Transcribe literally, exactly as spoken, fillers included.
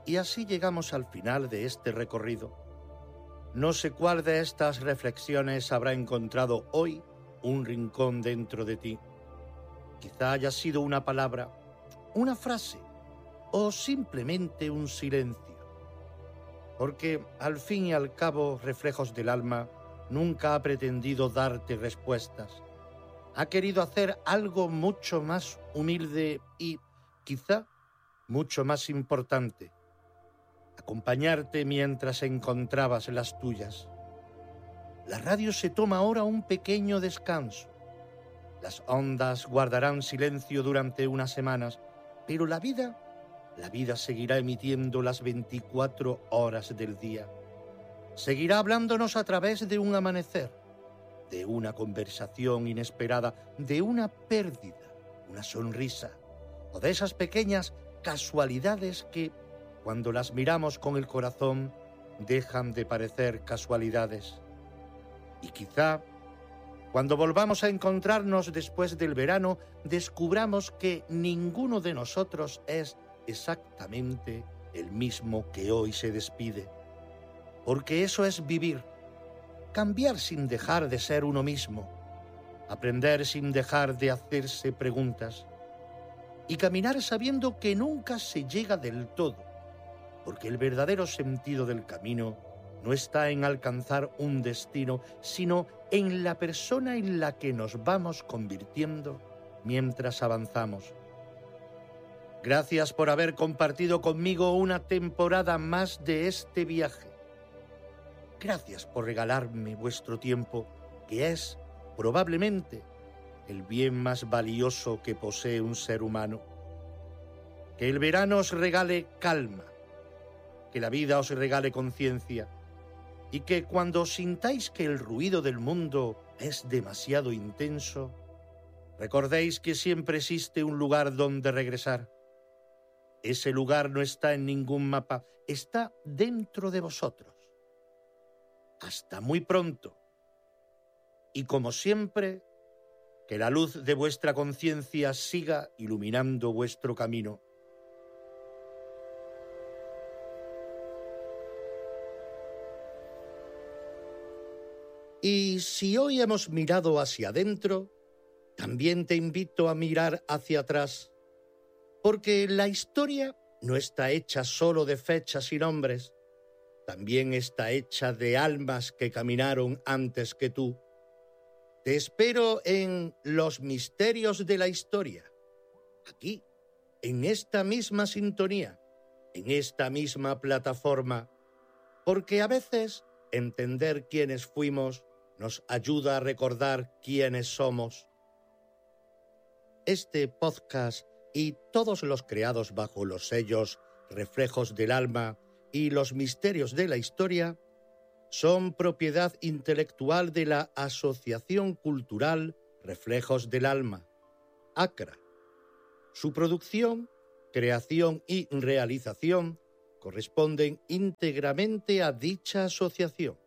Y así llegamos al final de este recorrido. No sé cuál de estas reflexiones habrá encontrado hoy un rincón dentro de ti. Quizá haya sido una palabra, una frase o simplemente un silencio. Porque al fin y al cabo, Reflejos del Alma nunca ha pretendido darte respuestas. Ha querido hacer algo mucho más humilde y, quizá, mucho más importante. Acompañarte mientras encontrabas las tuyas. La radio se toma ahora un pequeño descanso. Las ondas guardarán silencio durante unas semanas, pero la vida, la vida seguirá emitiendo las veinticuatro horas del día. Seguirá hablándonos a través de un amanecer, de una conversación inesperada, de una pérdida, una sonrisa, o de esas pequeñas casualidades que, cuando las miramos con el corazón, dejan de parecer casualidades. Y quizá, cuando volvamos a encontrarnos después del verano, descubramos que ninguno de nosotros es exactamente el mismo que hoy se despide. Porque eso es vivir, cambiar sin dejar de ser uno mismo, aprender sin dejar de hacerse preguntas y caminar sabiendo que nunca se llega del todo, porque el verdadero sentido del camino no está en alcanzar un destino, sino en la persona en la que nos vamos convirtiendo mientras avanzamos. Gracias por haber compartido conmigo una temporada más de este viaje. Gracias por regalarme vuestro tiempo, que es, probablemente, el bien más valioso que posee un ser humano. Que el verano os regale calma, que la vida os regale conciencia, y que cuando sintáis que el ruido del mundo es demasiado intenso, recordéis que siempre existe un lugar donde regresar. Ese lugar no está en ningún mapa, está dentro de vosotros. Hasta muy pronto. Y como siempre, que la luz de vuestra conciencia siga iluminando vuestro camino. Y si hoy hemos mirado hacia adentro, también te invito a mirar hacia atrás, porque la historia no está hecha solo de fechas y nombres, también está hecha de almas que caminaron antes que tú. Te espero en Los Misterios de la Historia, aquí, en esta misma sintonía, en esta misma plataforma, porque a veces entender quiénes fuimos nos ayuda a recordar quiénes somos. Este podcast y todos los creados bajo los sellos Reflejos del Alma y Los Misterios de la Historia son propiedad intelectual de la Asociación Cultural Reflejos del Alma, ACRA. Su producción, creación y realización corresponden íntegramente a dicha asociación.